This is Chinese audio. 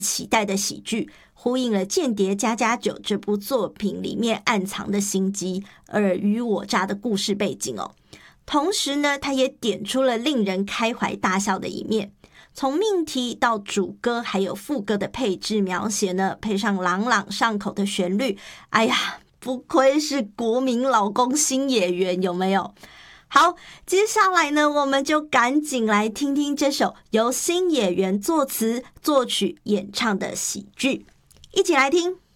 期待的喜剧，呼应了《间谍加加酒》这部作品里面暗藏的心机、尔虞我诈的故事背景哦。同时呢，它也点出了令人开怀大笑的一面。从命题到主歌还有副歌的配置描写呢，配上朗朗上口的旋律，哎呀，不愧是国民老公新演员，有没有？好，接下来呢，我们就赶紧来听听这首由新演员作词、作曲、演唱的喜剧，一起来听。